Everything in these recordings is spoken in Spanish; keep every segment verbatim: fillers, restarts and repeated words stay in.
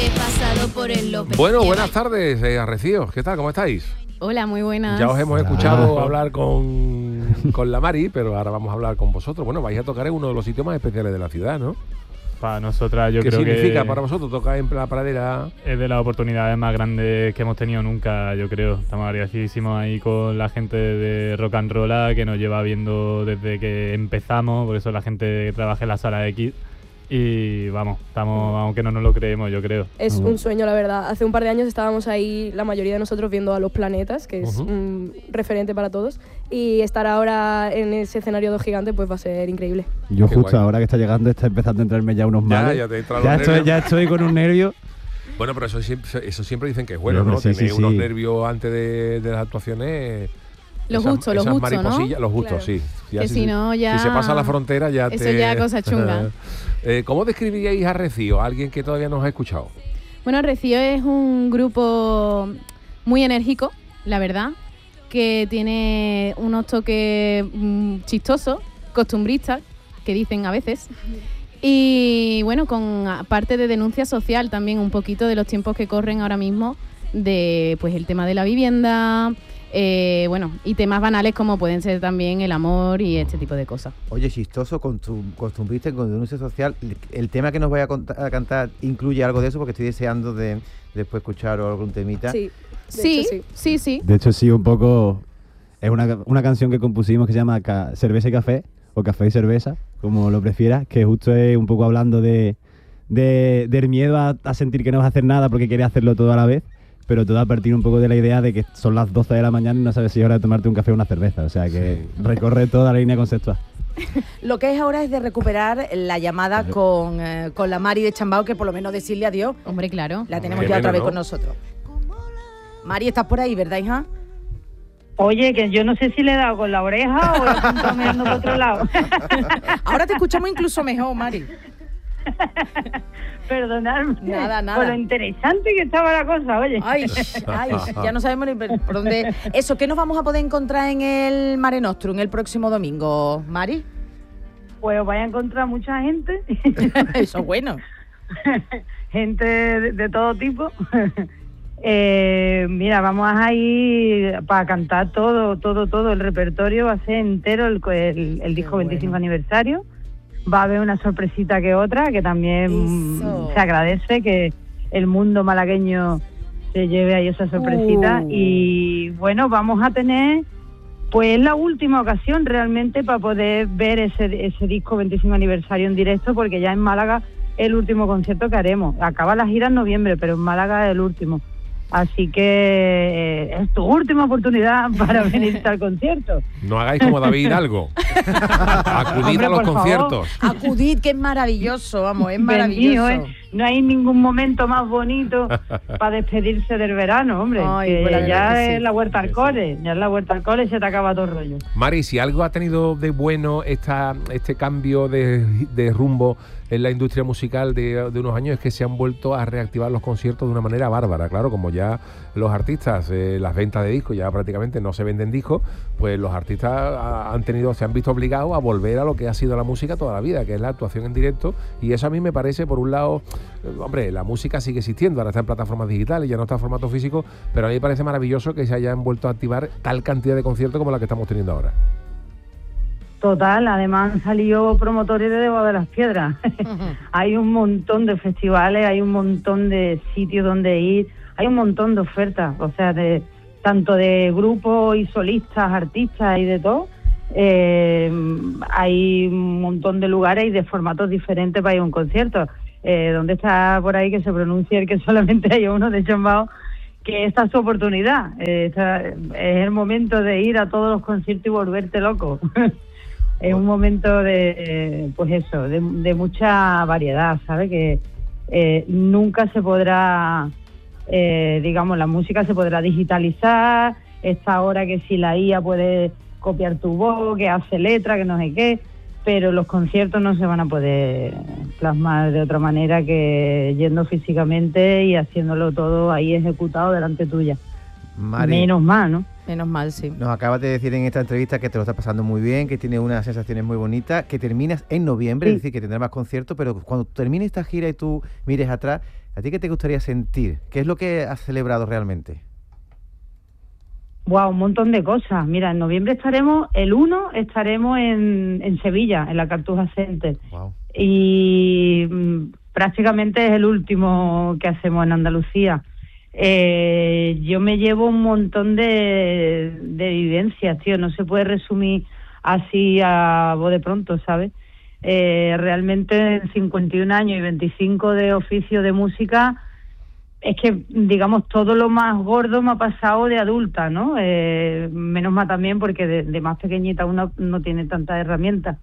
He pasado por el López. Bueno, buenas tardes, eh, Arrecíos. ¿Qué tal? ¿Cómo estáis? Hola, muy buenas. Ya os hemos escuchado hablar con, con la Mari, pero ahora vamos a hablar con vosotros. Bueno, vais a tocar en uno de los sitios más especiales de la ciudad, ¿no? Para nosotras yo ¿Qué creo que... ¿Qué significa para vosotros tocar en la pradera? Es de las oportunidades más grandes que hemos tenido nunca, yo creo. Estamos agradecidísimos ahí con la gente de Rock and Roll que nos lleva viendo desde que empezamos, por eso la gente que trabaja en la sala X. Y vamos, estamos, aunque no nos lo creemos, yo creo. Es uh-huh. un sueño, la verdad. Hace un par de años estábamos ahí, la mayoría de nosotros, viendo a Los Planetas, que es uh-huh. un referente para todos. Y estar ahora en ese escenario de gigante, pues va a ser increíble. Yo Qué justo guay. Ahora que está llegando, está empezando a entrarme ya unos males. Ya, ya te entra ya, estoy, ya estoy con un nervio. Bueno, pero eso siempre, eso siempre dicen que es bueno, Pero, ¿no? sí, Tener sí, unos sí. nervios antes de, de las actuaciones. Lo esas, justo, lo esas justo, ¿no? Los justos, claro. sí. Ya que si, si no, ya... Si se pasa la frontera, ya eso te... Eso ya cosa chunga. eh, ¿Cómo describiríais a Rocío? Alguien que todavía no os ha escuchado. Bueno, Rocío es un grupo muy enérgico, la verdad, que tiene unos toques mmm, chistosos, costumbristas, que dicen a veces. Y bueno, con parte de denuncia social también, un poquito de los tiempos que corren ahora mismo, de pues el tema de la vivienda... Eh, bueno, y temas banales como pueden ser también el amor y este tipo de cosas. Oye, chistoso, costumbrista con denuncia social. El tema que nos vaya a, contar, a cantar incluye algo de eso, porque estoy deseando de después escuchar algún temita. Sí, sí, hecho, sí, sí, sí. De hecho, sí, un poco... Es una, una canción que compusimos que se llama Ca- Cerveza y Café, o Café y Cerveza, como lo prefieras, que justo es un poco hablando de, de del miedo a, a sentir que no vas a hacer nada porque quieres hacerlo todo a la vez. Pero todo a partir un poco de la idea de que son las doce de la mañana y no sabes si es hora de tomarte un café o una cerveza. O sea que sí. Recorre toda la línea conceptual. Lo que es ahora es de recuperar la llamada Claro. con, eh, con la Mari de Chambao, que por lo menos decirle adiós. Hombre, claro. La tenemos Qué ya menos, otra vez ¿no? con nosotros. Mari, ¿estás por ahí, verdad, hija? Oye, que yo no sé si le he dado con la oreja o he apuntado mirando por otro lado. Ahora te escuchamos incluso mejor, Mari. Perdonadme. Nada, nada. Por lo interesante que estaba la cosa, oye. Ay, ay, ya no sabemos ni por por dónde... Eso, ¿qué nos vamos a poder encontrar en el Mare Nostrum el próximo domingo, Mari? Pues os vais a encontrar mucha gente. Eso es bueno. Gente de, de todo tipo. eh, mira, vamos a ir para cantar todo, todo, todo. El repertorio va a ser entero, el, el, el disco bueno. veinticinco aniversario. Va a haber una sorpresita que otra, que también Eso. se agradece que el mundo malagueño se lleve ahí esa sorpresita. Uh. Y bueno, vamos a tener, pues la última ocasión realmente para poder ver ese, ese disco veinticinco aniversario en directo, porque ya en Málaga es el último concierto que haremos. Acaba la gira en noviembre, pero en Málaga es el último. Así que eh, es tu última oportunidad para venirte al concierto. No hagáis como David Hidalgo. Acudid Hombre, a los por conciertos. Acudid, que es maravilloso, vamos, es Bendito, maravilloso. ¿eh? No hay ningún momento más bonito para despedirse del verano, hombre. Ay, que pues la ya verdad que es sí. la huerta al cole, ya es la huerta al cole y se te acaba todo el rollo. Mari, si algo ha tenido de bueno esta, este cambio de, de rumbo en la industria musical de, de unos años, es que se han vuelto a reactivar los conciertos de una manera bárbara. Claro, como ya los artistas, eh, las ventas de discos ya prácticamente no se venden discos, pues los artistas han tenido, se han visto obligados a volver a lo que ha sido la música toda la vida, que es la actuación en directo. Y eso a mí me parece, por un lado, eh, hombre, la música sigue existiendo, ahora está en plataformas digitales, ya no está en formato físico, pero a mí me parece maravilloso que se hayan vuelto a activar tal cantidad de conciertos como la que estamos teniendo ahora. Total, además han salido promotores de Debajo de las Piedras. Hay un montón de festivales, hay un montón de sitios donde ir, hay un montón de ofertas, o sea, de tanto de grupos y solistas, artistas y de todo. Eh, hay un montón de lugares y de formatos diferentes para ir a un concierto. Eh, ¿Dónde está por ahí que se pronuncie el que solamente hay uno de Chambao? Que esta es su oportunidad. Eh, esta, es el momento de ir a todos los conciertos y volverte loco. Es un momento de, eh, pues eso, de, de mucha variedad, ¿sabes? Que eh, nunca se podrá, eh, digamos, la música se podrá digitalizar, esta hora que si la I A puede copiar tu voz, que hace letra, que no sé qué, pero los conciertos no se van a poder plasmar de otra manera que yendo físicamente y haciéndolo todo ahí ejecutado delante tuya. Mari, Menos mal, ¿no? Menos mal, sí. nos acabas de decir en esta entrevista que te lo estás pasando muy bien, que tienes unas sensaciones muy bonitas, que terminas en noviembre, Sí. es decir, que tendrás más conciertos, pero cuando termine esta gira y tú mires atrás, ¿A ti qué te gustaría sentir? ¿Qué es lo que has celebrado realmente? Wow, un montón de cosas. Mira, en noviembre estaremos, el uno estaremos en, en Sevilla, en la Cartuja Center. Wow. Y mm, prácticamente es el último que hacemos en Andalucía. Eh, yo me llevo un montón de, de vivencias, tío. No se puede resumir así a voz de pronto, ¿sabes? Eh, realmente en cincuenta y un años y veinticinco de oficio de música, es que, digamos, todo lo más gordo me ha pasado de adulta, ¿no? Eh, menos mal también porque de, de más pequeñita uno no tiene tantas herramientas.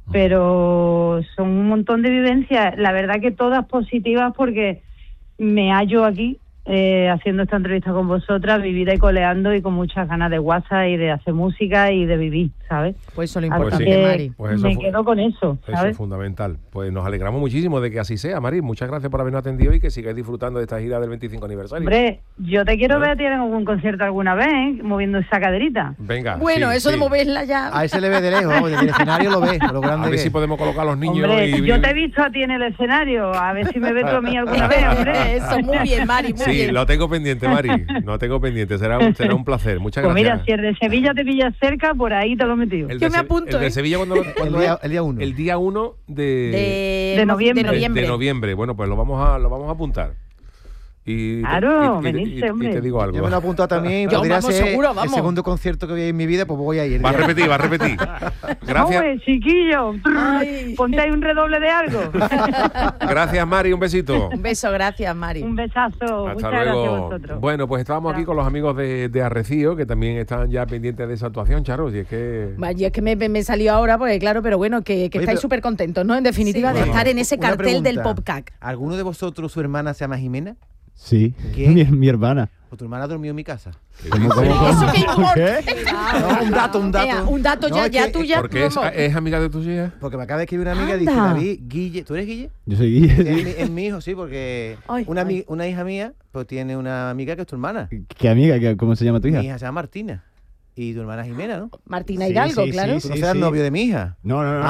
Pero son un montón de vivencias, la verdad que todas positivas, porque me hallo aquí eh, haciendo esta entrevista con vosotras, vivida y coleando y con muchas ganas de WhatsApp y de hacer música y de vivir, ¿sabes? Pues eso es lo Así importante, que Mari. Pues eso me fu- quedo con eso, Eso ¿sabes? es fundamental. Pues nos alegramos muchísimo de que así sea, Mari. Muchas gracias por habernos atendido y que sigáis disfrutando de esta gira del veinticinco aniversario. Hombre, yo te quiero ¿Eh? ver a ti en algún concierto alguna vez, ¿eh? Moviendo esa caderita. Venga. Bueno, sí, eso sí. de moverla ya. A ese le ve de lejos, vamos, desde el escenario lo ve, lo A grande ver que si es. podemos colocar a los niños Hombre, y... yo te he visto a ti en el escenario, a ver si me ves tú a mí alguna vez, hombre. Eso, muy bien, Mari, muy Sí, bien. lo tengo pendiente, Mari. Lo tengo pendiente. Será un, será un placer. Muchas Pues gracias. mira, si el de Sevilla te pillas cerca, por ahí te lo he metido. El Yo de me Se- apunto, El de ¿eh? Sevilla cuando, lo- El cuando día, es? el día uno. El día uno de, De, De noviembre. de noviembre. de noviembre. Bueno, pues lo vamos a, lo vamos a apuntar. Y, Claro, y- y- venirse, y- y hombre. te digo algo. Yo me lo apunto también. Yo, podría vamos, ser seguro, vamos. El segundo concierto que voy a ir en mi vida, pues voy a ir. Va a repetir, va a repetir. Gracias, Hombre, chiquillo, Ay. ponte ahí un redoble de algo. gracias, Mari. Un besito. Un beso, gracias, Mari. Un besazo. Hasta Muchas gracias a luego. vosotros. Bueno, pues estábamos aquí con los amigos de, de Arrecío, que también están ya pendientes de esa actuación, Charo. Y es que... Vaya, es que me, me salió ahora, porque claro, pero bueno, que, que Oye, estáis pero- súper contentos, ¿no? En definitiva, Sí. de Bueno, estar en ese una cartel del pregunta. PopCac. ¿Alguno de vosotros, su hermana se llama Jimena? Sí, ¿Quién? mi, mi hermana. ¿O tu hermana durmió en mi casa? ¿Cómo, cómo, Eso cómo? que humor. ¿Qué? No, un dato, un dato. Ea, un dato No, ya, es ya que- tú ya. Porque es, vamos. es amiga de tuya. Porque me acaba de escribir una amiga y dice, Anda. David, Guille, ¿tú eres Guille? Yo soy Guille. Es sí. mi, es mi hijo, sí, porque Ay, una, ay. ami- una hija mía pues tiene una amiga que es tu hermana. ¿Qué amiga? ¿Qué- ¿Cómo se llama tu hija? Mi hija se llama Martina. Y tu hermana Jimena, ¿no? Martina Sí, Hidalgo, sí, claro. sí, ¿Tú no serás sí. novio de mi hija? No, no, no.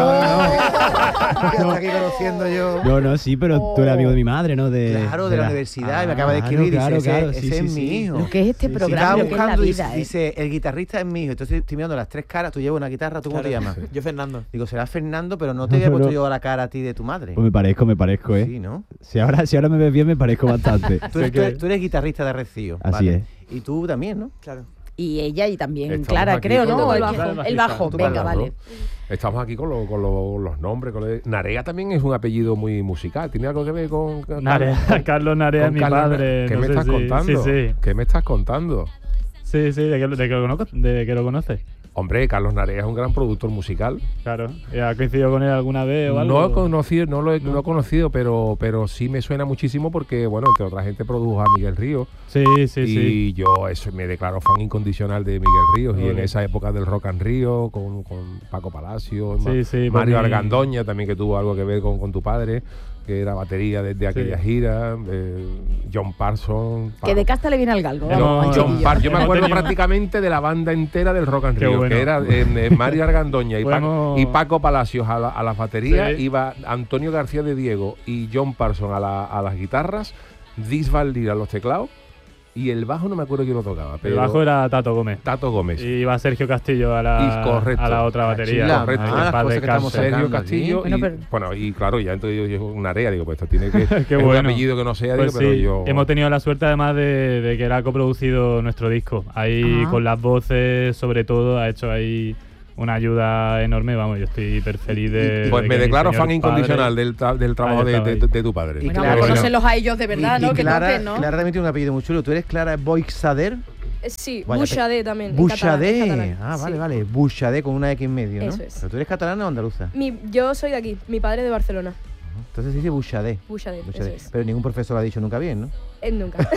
Ah, ¿qué está aquí conociendo yo? No, no, sí, pero tú eres amigo de mi madre, ¿no? De, Claro, de la universidad, y me acaba de Claro, escribir y claro, dice, claro, ese, sí, ese sí, es mi sí. hijo. Lo que es este Sí, sí. Y programa, estaba lo que es la buscando y vida, ¿eh? dice, el guitarrista es mi hijo. Entonces estoy mirando las tres caras, tú llevas una guitarra, ¿tú cómo te llamas? Yo, Fernando. Digo, será Fernando, pero no te había No, puesto no. yo a la cara a ti de tu madre. Pues me parezco, me parezco, ¿eh? Sí, ¿no? Si ahora, si ahora me ves bien, me parezco bastante. Tú eres, tú eres- tú eres guitarrista de Arrecío. Así vale. es. Y tú también, ¿no? Claro. Y ella y también Estamos Clara, aquí creo, con ¿no? los- El Claro, bajo, bajista. el bajo. Tú venga, para vale. Estamos aquí con, lo- con lo- los nombres. Con lo de- Narea también es un apellido muy musical. ¿Tiene algo que ver con, con- Narea, con- Carlos Narea con es mi Carlos Na- padre. ¿Qué no me sé estás si- contando? Sí, sí. ¿Qué me estás contando? Sí, sí, de que, de que lo conozco, de que lo conoces. Hombre, Carlos Narea es un gran productor musical. Claro. ¿Has coincidido con él alguna vez o algo? No he conocido, no lo he, No. no he conocido, pero, pero sí me suena muchísimo porque, bueno, entre otra gente produjo a Miguel Ríos. Sí, sí, y sí. yo eso me declaro fan incondicional de Miguel Ríos. Y en Ole. esa época del Rock and Río, con, con Paco Palacio, Sí, Ma- sí, Mario por mi- Argandoña también, que tuvo algo que ver con, con tu padre, que era batería desde aquella gira. eh, John Parsons. Que de casta le viene al galgo. No, vamos, John John chiquillo. Par- yo me Hemos acuerdo tenido- prácticamente de la banda entera del Rock and Qué Rio, bueno. que era eh, eh, Mario Argandoña y, Paco, Podemos- y Paco Palacios a, la- a las baterías, Sí. iba Antonio García de Diego y John Parsons a, la- a las guitarras, Dis Valdir a los teclados y el bajo no me acuerdo quién lo tocaba. Pero El bajo era Tato Gómez. Tato Gómez. Y iba Sergio Castillo a la, Y correcto. a la otra batería. Chila, correcto. Ay, ah, que las paz cosas que estamos descanse. Sergio sacando aquí. Castillo Bueno, y pero- bueno y claro ya entonces yo digo una área digo pues esto tiene que Qué es un bueno. apellido que no sea Pues digo, pero sí, yo hemos tenido la suerte además de, de que él ha coproducido nuestro disco. Ahí Ajá. con las voces, sobre todo, ha hecho ahí una ayuda enorme. Vamos, yo estoy hiper feliz de. pues de me que mi declaro señor fan incondicional padre- del, tra- del trabajo Ahí de, estaba de- ahí. de tu padre. Y Bueno, Claro, a bueno. conocerlos a ellos de verdad, Y- ¿no? y Que Clara, toquen, ¿no? Clara también tiene un apellido muy chulo. ¿Tú eres Clara Boixader? Eh, Sí, Vaya, Bouchadé también. en catalán, en Bouchadé. catalán, Ah, vale, sí. vale. Bouchadé con una X en medio, ¿no? Eso es. ¿Pero tú eres catalana o andaluza? Mi, yo soy de aquí, mi padre de Barcelona. Entonces se dice Bouchadé. Bouchadé, eso Bouchadé. es. Pero ningún profesor lo ha dicho nunca bien, ¿no? Él nunca.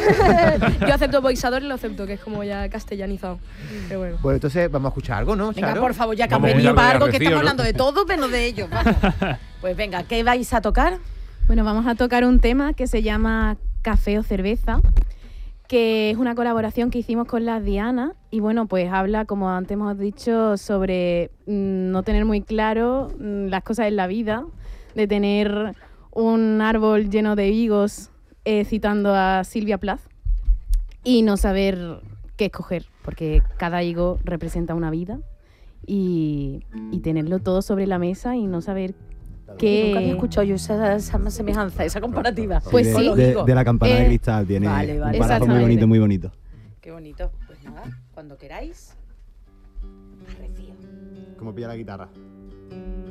Yo acepto Boixador y lo acepto, que es como ya castellanizado. Pero bueno. Pues entonces vamos a escuchar algo, ¿no, Venga, Charo? por favor, ya que han Vamos a venido escuchar para de algo, que Arrecío, estamos ¿no? hablando de todo, pero de ellos. vamos. Pues venga, ¿qué vais a tocar? Bueno, vamos a tocar un tema que se llama Café o Cerveza, que es una colaboración que hicimos con las Dianas y bueno, pues habla, como antes hemos dicho, sobre mm, no tener muy claro mm, las cosas en la vida, de tener un árbol lleno de higos eh, citando a Silvia Plath, y no saber qué escoger, porque cada higo representa una vida, y, y tenerlo todo sobre la mesa y no saber qué... Nunca había escuchado yo esa, esa semejanza, esa comparativa. Pues sí. De, de, de la campana Eh, de cristal, tiene vale, vale. un párrafo muy Exactamente. bonito, muy bonito. Qué bonito. Pues nada, cuando queráis. Arrecio. ¿Cómo pilla la guitarra?